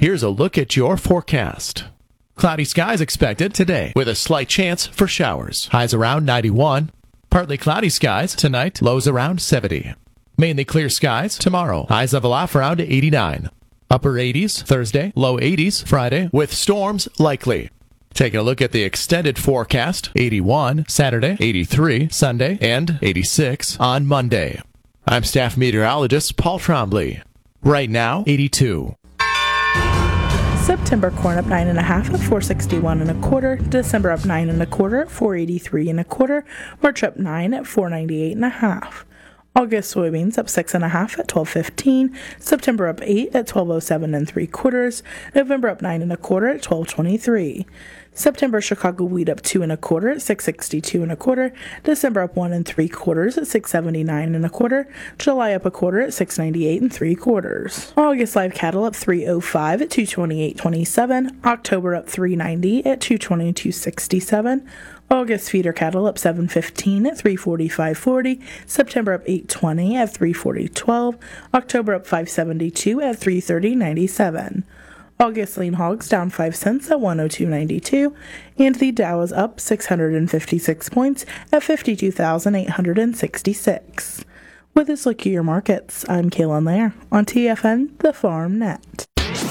Here's a look at your forecast. Cloudy skies expected today with a slight chance for showers. Highs around 91. Partly cloudy skies tonight, lows around 70. Mainly clear skies tomorrow. Highs level off around 89. Upper 80s Thursday, low 80s Friday with storms likely. Taking a look at the extended forecast, 81 Saturday, 83 Sunday, and 86 on Monday. I'm staff meteorologist Paul Trombley. Right now, 82. September corn up 9.5 at 461 1/4. December up 9 1/4 at 483 1/4. March up 9 at 498 1/2. August soybeans up 6.5 at 12.15. September up 8 at 12.07 3/4. November up 9 1/4 at 12.23. September Chicago wheat up 2 1/4 at 6.62 1/4. December up 1 3/4 at 6.79 1/4. July up 1/4 at 6.98 3/4. August live cattle up 3.05 at 228.27. October up 3.90 at 222.67. August feeder cattle up 7.15 at 345.40. September up 8.20 at 340.12. October up 5.72 at 330.97. August lean hogs down 5 cents at 102.92, and the Dow is up 656 points at 52,866. With this look at your markets, I'm Kaylin Lair on TFN, the Farm Net.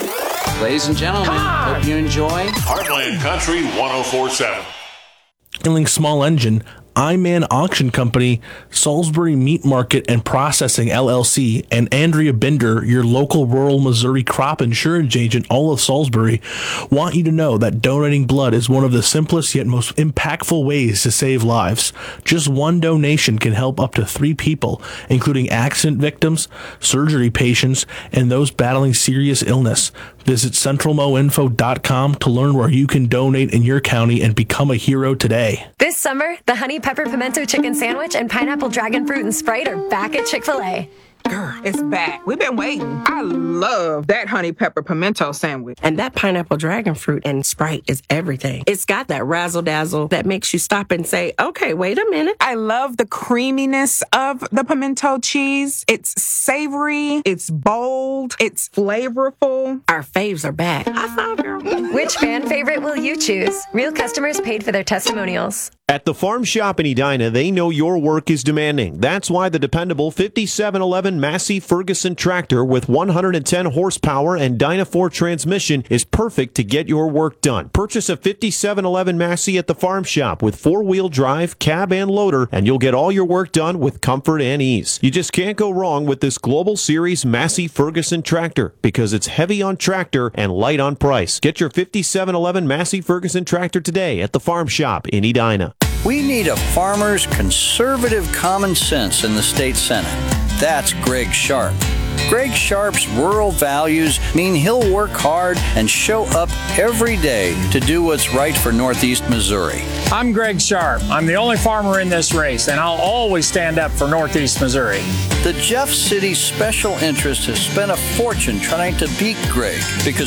Ladies and gentlemen, hope you enjoy Heartland Country 104.7. Handling small engine, Iman Auction Company, Salisbury Meat Market and Processing LLC, and Andrea Bender, your local rural Missouri crop insurance agent, all of Salisbury, want you to know that donating blood is one of the simplest yet most impactful ways to save lives. Just one donation can help up to 3 people, including accident victims, surgery patients, and those battling serious illness. Visit centralmoinfo.com to learn where you can donate in your county and become a hero today. This summer, the Honey Pepper Pimento Chicken Sandwich and Pineapple Dragon Fruit and Sprite are back at Chick-fil-A. Girl, it's back. We've been waiting. I love that honey pepper pimento sandwich. And that pineapple dragon fruit and Sprite is everything. It's got that razzle-dazzle that makes you stop and say, okay, wait a minute. I love the creaminess of the pimento cheese. It's savory. It's bold. It's flavorful. Our faves are back. High five, girl. Which fan favorite will you choose? Real customers paid for their testimonials. At the Farm Shop in Edina, they know your work is demanding. That's why the dependable 5711 Massey Ferguson tractor with 110 horsepower and Dyna4 transmission is perfect to get your work done. Purchase a 5711 Massey at the Farm Shop with 4-wheel drive, cab, and loader, and you'll get all your work done with comfort and ease. You just can't go wrong with this Global Series Massey Ferguson tractor because it's heavy on tractor and light on price. Get your 5711 Massey Ferguson tractor today at the Farm Shop in Edina. We need a farmer's conservative common sense in the state Senate. That's Greg Sharp. Greg Sharp's rural values mean he'll work hard and show up every day to do what's right for Northeast Missouri. I'm Greg Sharp. I'm the only farmer in this race, and I'll always stand up for Northeast Missouri. The Jeff City Special Interest has spent a fortune trying to beat Greg because